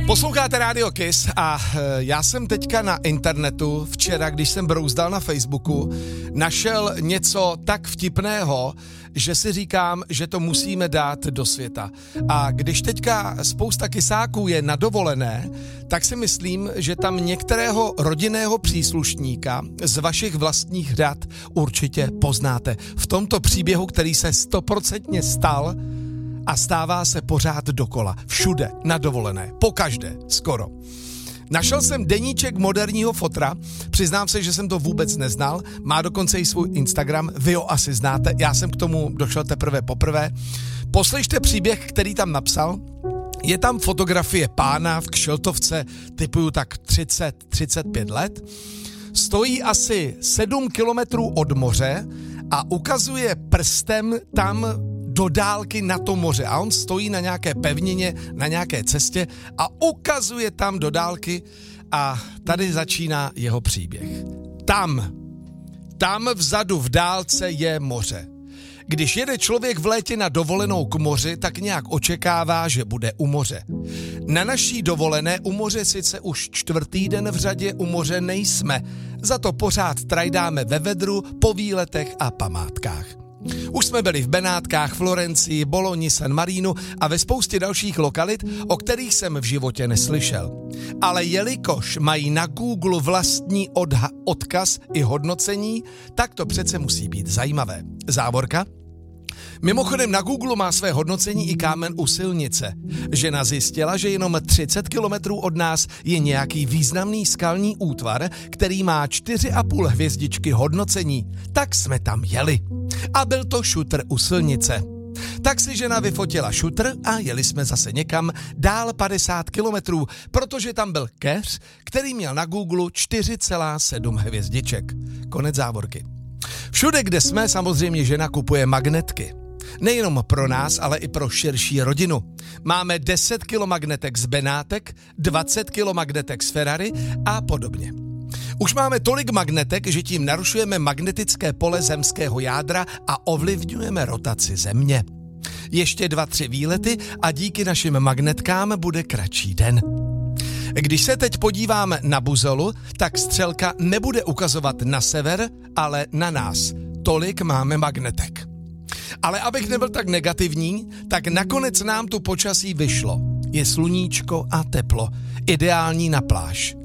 Posloucháte Radio Kiss a já jsem teďka na internetu, včera, když jsem brouzdal na Facebooku, našel něco tak vtipného, že si říkám, že to musíme dát do světa. A když teďka spousta kysáků je na dovolené, tak si myslím, že tam některého rodinného příslušníka z vašich vlastních řad určitě poznáte. V tomto příběhu, který se 100% stal a stává se pořád dokola. Všude, na dovolené, pokaždé, skoro. Našel jsem deníček moderního fotra, přiznám se, že jsem to vůbec neznal, má dokonce i svůj Instagram, vy ho asi znáte, já jsem k tomu došel teprve poprvé. Poslyšte příběh, který tam napsal. Je tam fotografie pána v kšiltovce, typuju tak 30-35 let. Stojí asi 7 kilometrů od moře a ukazuje prstem tam do dálky na to moře. A on stojí na nějaké pevnině, na nějaké cestě a ukazuje tam do dálky a tady začíná jeho příběh. Tam vzadu v dálce je moře. Když jede člověk v létě na dovolenou k moři, tak nějak očekává, že bude u moře. Na naší dovolené u moře sice už 4. den v řadě u moře nejsme, za to pořád trajdáme ve vedru, po výletech a památkách. Už jsme byli v Benátkách, Florencii, Bologni, San Marinu a ve spoustě dalších lokalit, o kterých jsem v životě neslyšel. Ale jelikož mají na Google vlastní odkaz i hodnocení, tak to přece musí být zajímavé. Závorka? Mimochodem na Google má své hodnocení i kámen u silnice. Žena zjistila, že jenom 30 kilometrů od nás je nějaký významný skalní útvar, který má 4,5 hvězdičky hodnocení. Tak jsme tam jeli. A byl to šutr u silnice. Tak si žena vyfotila šutr a jeli jsme zase někam dál 50 kilometrů, protože tam byl keř, který měl na Google 4,7 hvězdiček. Konec závorky. Všude, kde jsme, samozřejmě žena kupuje magnetky. Nejenom pro nás, ale i pro širší rodinu. Máme 10 kg magnetek z Benátek, 20 kg magnetek z Ferrari a podobně. Už máme tolik magnetek, že tím narušujeme magnetické pole zemského jádra a ovlivňujeme rotaci země. Ještě 2-3 výlety a díky našim magnetkám bude kratší den. Když se teď podívám na buzolu, tak střelka nebude ukazovat na sever, ale na nás. Tolik máme magnetek. Ale abych nebyl tak negativní, tak nakonec nám tu počasí vyšlo. Je sluníčko a teplo. Ideální na pláž.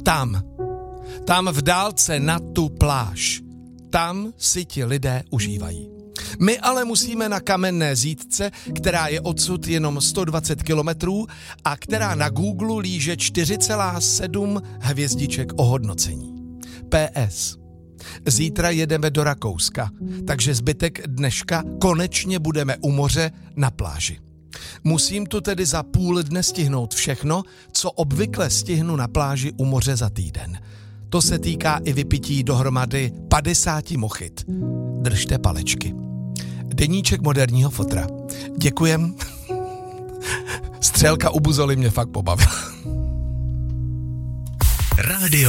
Tam v dálce na tu pláž. Tam si ti lidé užívají. My ale musíme na Kamenné Zítce, která je odsud jenom 120 kilometrů a která na Google líže 4,7 hvězdiček ohodnocení. PS. Zítra jedeme do Rakouska, takže zbytek dneška konečně budeme u moře na pláži. Musím tu tedy za půl dne stihnout všechno, co obvykle stihnu na pláži u moře za týden. To se týká i vypití dohromady 50 mochit. Držte palečky. Deníček moderního fotra. Děkujem. Střelka u buzoly mě fakt pobavila. Rádio